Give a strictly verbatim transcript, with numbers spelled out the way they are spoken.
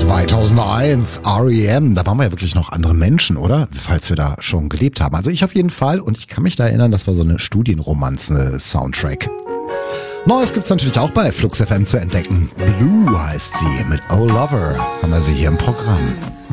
zweitausendeins, R E M, da waren wir ja wirklich noch andere Menschen, oder? Falls wir da schon gelebt haben. Also ich auf jeden Fall und ich kann mich da erinnern, das war so eine Studienromanze-Soundtrack. Neues gibt's natürlich auch bei Flux F M zu entdecken. Blue heißt sie, mit Oh Lover haben wir sie hier im Programm.